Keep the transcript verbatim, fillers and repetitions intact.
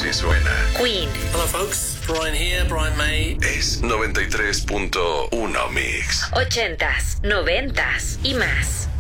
Así suena Queen. Hello folks, Brian here, Brian May. Es noventa y tres punto uno Mix. Ochentas, noventas y más.